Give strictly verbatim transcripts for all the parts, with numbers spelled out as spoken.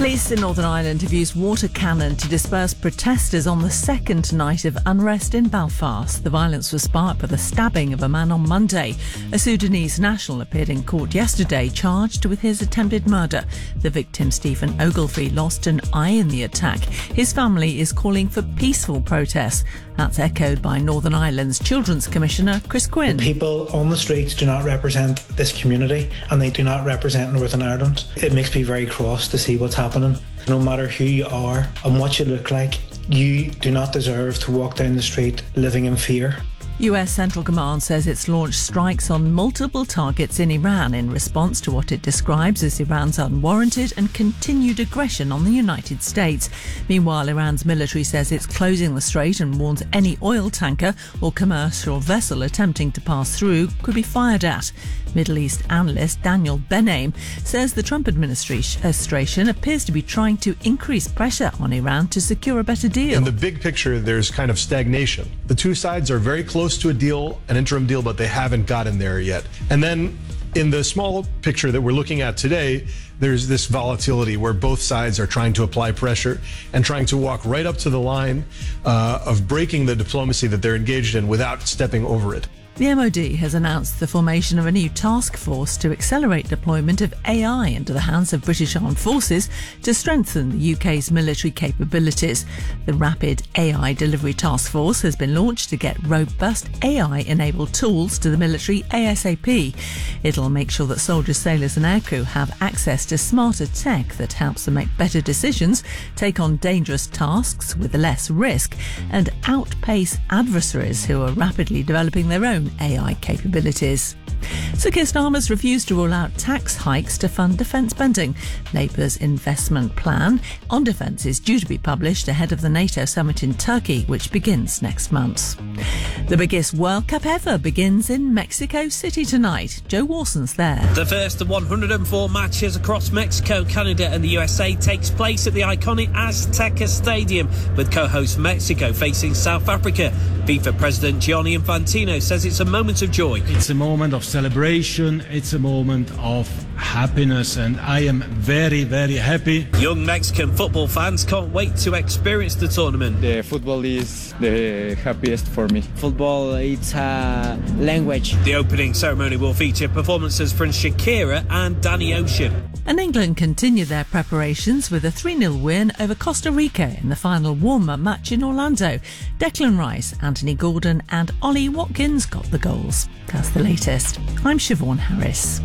Police in Northern Ireland have used water cannon to disperse protesters on the second night of unrest in Belfast. The violence was sparked by the stabbing of a man on Monday. A Sudanese national appeared in court yesterday, charged with his attempted murder. The victim, Stephen Ogilvie, lost an eye in the attack. His family is calling for peaceful protests. That's echoed by Northern Ireland's Children's Commissioner, Chris Quinn. The people on the streets do not represent this community, and they do not represent Northern Ireland. It makes me very cross to see what's happening. No matter who you are and what you look like, you do not deserve to walk down the street living in fear. U S Central Command says it's launched strikes on multiple targets in Iran in response to what it describes as Iran's unwarranted and continued aggression on the United States. Meanwhile, Iran's military says it's closing the strait and warns any oil tanker or commercial vessel attempting to pass through could be fired at. Middle East analyst Daniel Benaim says the Trump administration appears to be trying to increase pressure on Iran to secure a better deal. In the big picture, there's kind of stagnation. The two sides are very close to a deal, an interim deal, but they haven't gotten there yet. And then in the small picture that we're looking at today, there's this volatility where both sides are trying to apply pressure and trying to walk right up to the line uh, of breaking the diplomacy that they're engaged in without stepping over it. The M O D has announced the formation of a new task force to accelerate deployment of A I into the hands of British Armed Forces to strengthen the U K's military capabilities. The Rapid A I Delivery Task Force has been launched to get robust A I-enabled tools to the military ASAP. It'll make sure that soldiers, sailors and aircrew have access to smarter tech that helps them make better decisions, take on dangerous tasks with less risk, and outpace adversaries who are rapidly developing their own A I capabilities. Sir Keir Starmer's refused to rule out tax hikes to fund defence spending. Labour's investment plan on defence is due to be published ahead of the NATO summit in Turkey, which begins next month. The biggest World Cup ever begins in Mexico City tonight. Joe Warson's there. The first of one hundred four matches across Mexico, Canada and the U S A takes place at the iconic Azteca Stadium, with co-host Mexico facing South Africa. FIFA President Gianni Infantino says it's a moment of joy. It's a moment of celebration, it's a moment of happiness, and I am very, very happy. Young Mexican football fans can't wait to experience the tournament. The football is the happiest for me. Football, it's a language. The opening ceremony will feature performances from Shakira and Danny Ocean. And England continue their preparations with a three nil win over Costa Rica in the final warm-up match in Orlando. Declan Rice, Anthony Gordon and Ollie Watkins got the goals. That's the latest. I'm Siobhan Harris.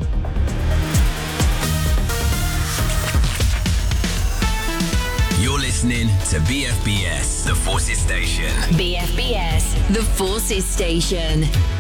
You're listening to B F B S, The Forces Station. B F B S, The Forces Station.